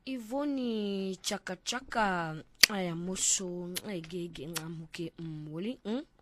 Ivoni chaka chaka aya muso egege ngamuke woli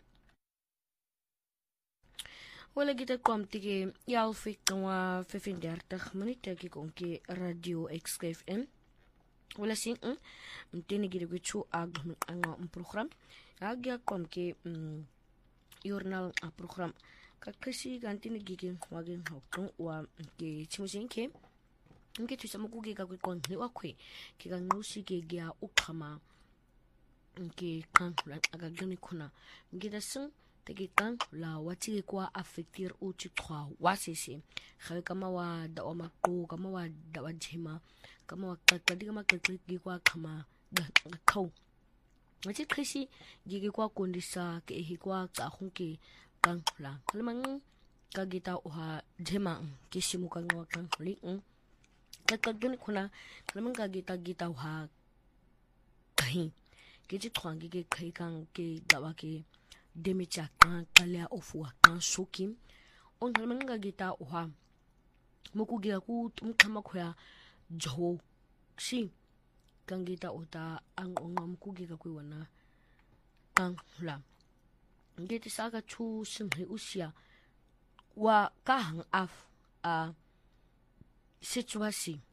wala kita kwamtige yalfik wa 35 minuten kikonke radio XFM wala sing mtini gide gwichu anga program agya kwamke journal a program kakasi gantini gige wagin hokon wa ke chimusinke nke tusa mukuge ka kwikon ni wakwe ke ga ngusi ke gya ukama nke kan la aga gani kuna nke da sun take kan la wati kwa affectir uchi kwa wasese khawe kama wa da wa makko kama wa da wa jema kama wa kakadi kama kakadi kwa kama da kau wati krisi gige kwa kondisa ke hi kwa ka hunke kan la kalmang kagita uha jema ke simuka ngwa kan li kakagani kuna kalmang kagita uha kahin keji twangi ke kai kan ke dawa ke demicha kan kalya ofua kan sokim on kalmanga gita oha muku ge ku tumkama khoya jo shi kan gita ota ang ongam ku ge ka ku wana kan la ngeti saka chu simhe usia wa ka hang af a situation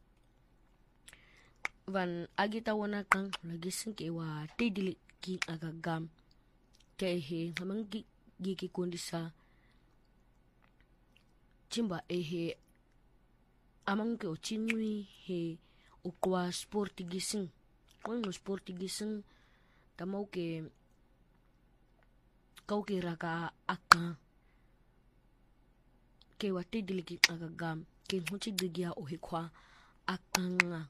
van agita wana kan lagi sinke wa tidili ki agagam ke he hamangi giki kondisa chimba ehe amange ochinwi he ukwa sportigisin ono sportigisin tamauke kauke raka aka ke wa tidili ki agagam ke hunchi gigia ohe kwa akanga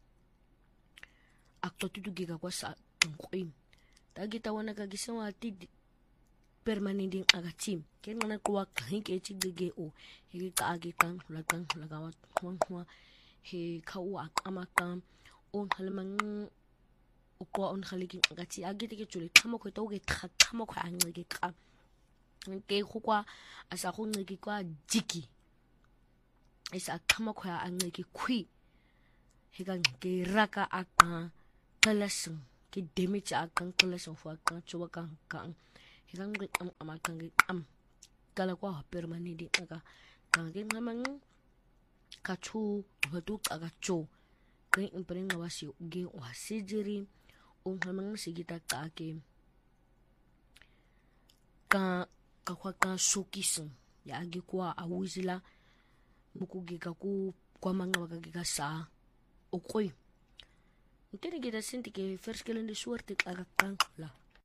akto tutu giga kwa sa tungkuin tagita wana kagisa wati permanending aga team ken ngana kwa kahin ke chi gige o he ka agi kan laga wa hwa he kawa amakam on halmang ukwa on khaliki aga chi agi te ke chule khamo ko to ge khamo ko angege ka ke khokwa asa go ngeki kwa jiki isa khamo ko angege khui he ka ke raka aka kalasung ki damage akan kalasung fo akan chowa kan hilang amakan kala kwa permanent aga kan ge namang kachu hotu aga cho kan impring wasi ge wasijiri on namang sigita ka ke ka kwa kan shokisun ya ge kwa awuzila muku ge ka ku kwa manga ga ge sa okoi Ntini kita sinti ke first kelen de suerte kakang la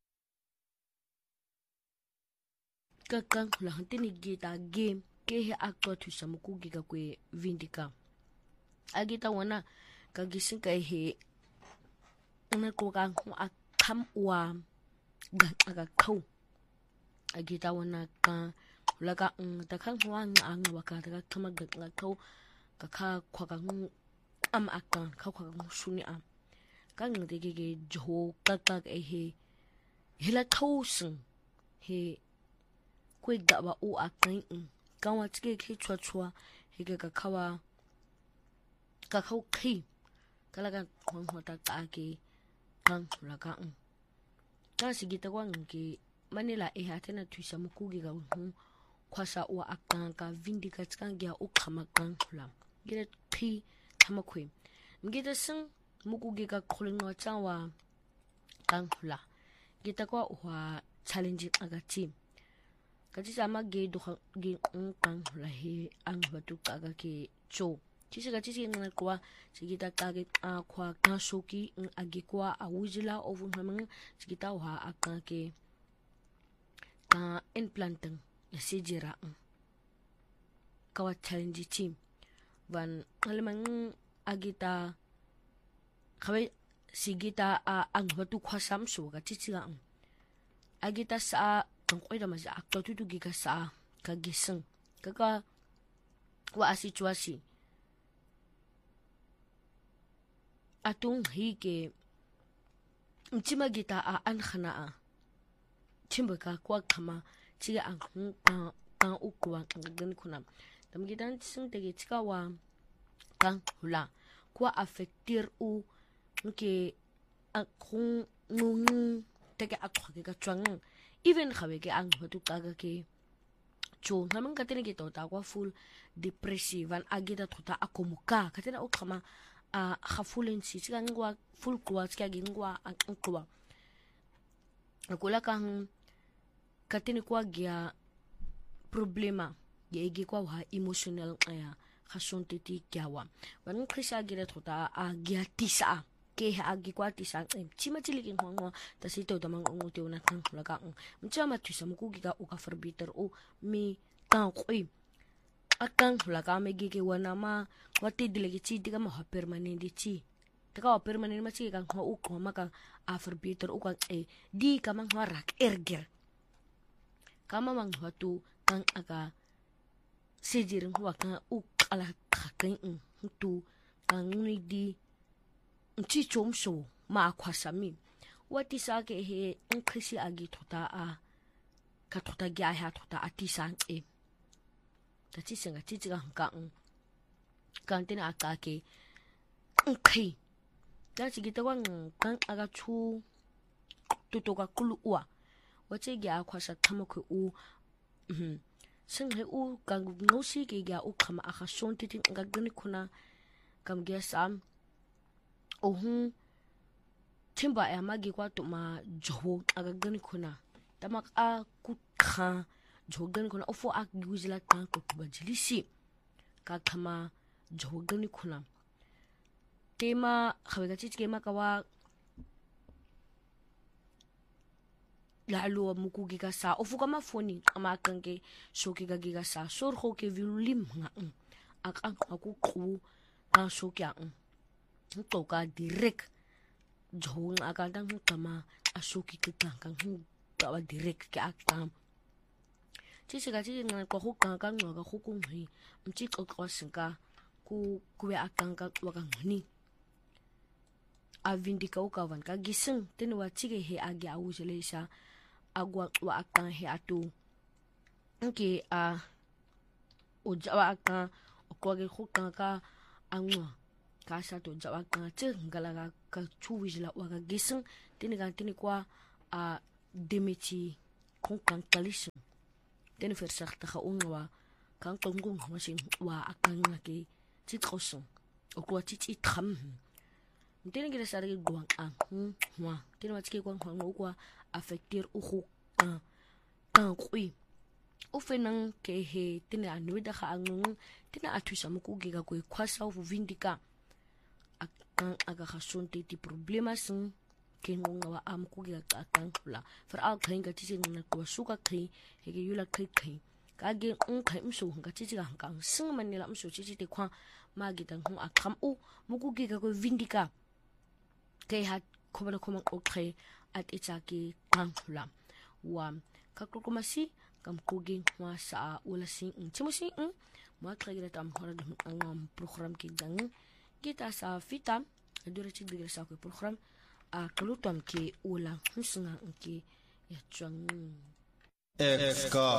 ntini kita game ke he akto tu samuku giga kwe vindika agita wana kagisin ka he una ko ka akam wa aga kau agita wana ka laka takang wa nga waka taka kama ga kau ka kwa ka akan ka kwa suni kang dege jo kakak he hela thausun he kwe gaba o akan kawa tike ke chwa he ga kawa ka khau khi kala ka khon hota ka ke kang la ka ka sigita kwa nke manila e hatena tuisa mukugi ga kwasa o akan ka vindika tskan gya o khama kan la gire khi khama khwe ngita sing mukuge ka kholingwa chawa kanghula kita kwa wa challenge aga team kaji sama ge do ge kanghula he ang batu kaga ke cho chisi ngana kwa sigita kage kwa kasoki agi kwa awujila ovun hamang sigita wa aka ke ka implanting ya sejira kawa challenge team van alamang agita kawe sigita ang batu kwasam so ga chichiga agita sa tongkoi da maja akto tutu giga sa kagiseng kaka wa situasi atung hike mchima gita an khana chimba ka kwa kama chiga ang ka ukwa gan kunam tam gidan sing tege chika wa kang hula kwa affectir u nke akung teke akhoke ka tswang even gabe ke ang hotu kaga ke jo naman katene ke tota kwa full depressive an agita tota akomuka katena o khama a khafulensi tsika ngwa full kwa tsika ngwa ankwa akula kang katene kwa gya problema ye kwa ha emotional aya khasonte ti kyawa wan khisa gira tota a gya tisa ke ha gi kwa tisa chima chili king ngwa ta sito ta mang ngote una kan laka mchama tisa mukugi ka uka forbiter o mi kan qoi akan laka me gi ke wana ma wati dile gi chi diga ma permanent chi taka permanent ma chi kan u ko maka a forbiter u kan di ka mang rak erger kama mang hatu kan aka sejirin huwa kan u ala kakan tu kan ni di nchi chomso ma kwasami wati sake he nkhisi agi tota a ka tota gya ha tota atisa tati singa titiga kan tena akake nkhi tati gita kan aga chu tutoka kulu wa wati gya kwasa tamoko u singhe u kan ngosi ke gya u khama aka sonti tin ga gani kuna kam gya sam ohun timba ya magi kwa to ma jowo aga gani kuna tamak a kukha jowo gani kuna ofo ak guzila kan ko bajilisi ka kama jowo gani kuna tema khawe chichi ke makawa lalo mukugi ka sa ofu kama foni kama kanke shoki ga giga sa sor ho ke vilulim nga ak aku ku ka shoki ang to ka direct jong aga dang kama ashoki ke kan ka direct ke akam chichi ga chichi nga ko ka nga ga ku ngi mchi ko sinka ku ya akanga wa ka ngni avindika ukavan ka gising tenwa chige he agi awujelesha agwa wa akan he atu nke ojawa akan okwage khokan ka anwa ka sa to jawa kan che ngala ka chuwijla wa ka gising tini kwa demeti kon kalishin tini fersakta ka unwa kan kongung masin wa akan ngake titkosun okwa titi tham tini gira sarigi gwang wa tini watike gwang kwa affectir uhu kan kui ufenang ke he tini anuida ka angung tini atuisa mukugi ka kwe kwasa ufu vindika akan aga khasonte ti problema sing ke ngonga wa mukugi ka akan kula for al kain ka tisi ngana kwa suka kai hege yula kai kage kai mso nga tisi ka kan sing manila mso tisi te kwa magitan hu akam mukugi ka kwe vindika ke hat kobana okay at itaki kankula wa kakukumasi kam kuging wa sa ulasin chimusi mo klagira tam hora ang program kidang kita sa fita adura chidigra sa ko program kalutam ke ulang husunga ke ya chang